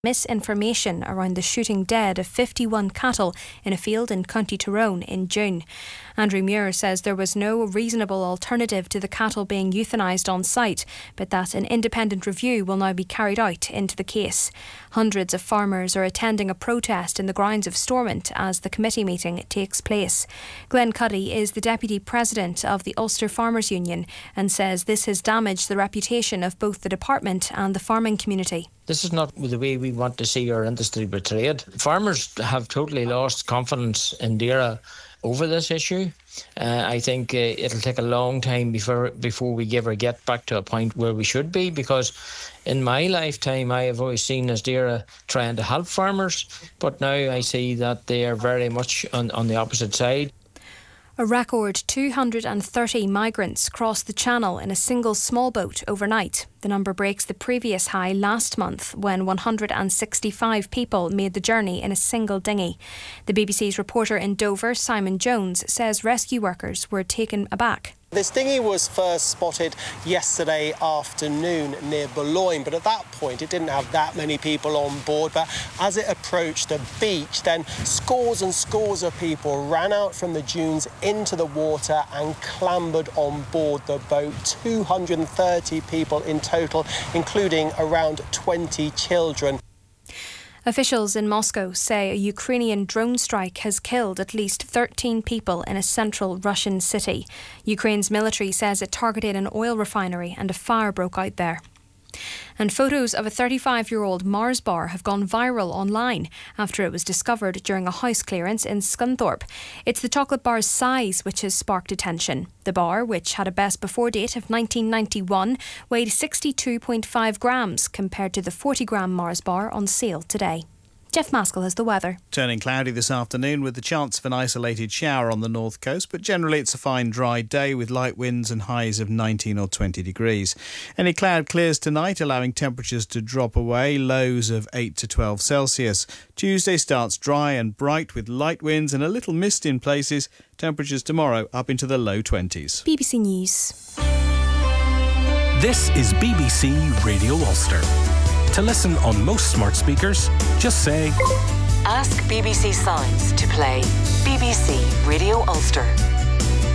misinformation around the shooting dead of 51 cattle in a field in County Tyrone in June. Andrew Muir says there was no reasonable alternative to the cattle being euthanised on site, but that an independent review will now be carried out into the case. Hundreds of farmers are attending a protest in the grounds of Stormont as the committee meeting takes place. Glenn Cuddy is the Deputy President of the Ulster Farmers Union and says this has damaged the reputation of both the department and the farming community. This is not the way we want to see our industry portrayed. Farmers have totally lost confidence in DAERA over this issue. I think it'll take a long time before we ever get back to a point where we should be, because in my lifetime I have always seen as DAERA trying to help farmers, but now I see that they are very much on the opposite side. A record 230 migrants crossed the Channel in a single small boat overnight. The number breaks the previous high last month when 165 people made the journey in a single dinghy. The BBC's reporter in Dover, Simon Jones, says rescue workers were taken aback. This dinghy was first spotted yesterday afternoon near Boulogne, but at that point it didn't have that many people on board. But as it approached the beach, then scores and scores of people ran out from the dunes into the water and clambered on board the boat. 230 people in total, including around 20 children. Officials in Moscow say a Ukrainian drone strike has killed at least 13 people in a central Russian city. Ukraine's military says it targeted an oil refinery and a fire broke out there. And photos of a 35-year-old Mars bar have gone viral online after it was discovered during a house clearance in Scunthorpe. It's the chocolate bar's size which has sparked attention. The bar, which had a best before date of 1991, weighed 62.5 grams compared to the 40-gram Mars bar on sale today. Jeff Maskell has the weather. Turning cloudy this afternoon with the chance of an isolated shower on the north coast, but generally it's a fine dry day with light winds and highs of 19 or 20 degrees. Any cloud clears tonight, allowing temperatures to drop away, lows of 8 to 12 Celsius. Tuesday starts dry and bright with light winds and a little mist in places. Temperatures tomorrow up into the low 20s. BBC News. This is BBC Radio Ulster. To listen on most smart speakers, just say, Ask BBC Signs to play BBC Radio Ulster.